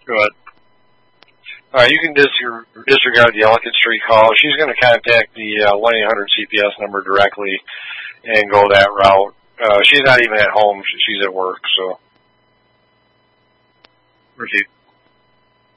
Good. All right, you can disregard the Ellicott Street call. She's going to contact the 1-800-CPS number directly and go that route. She's not even at home. She's at work, so. Proceed.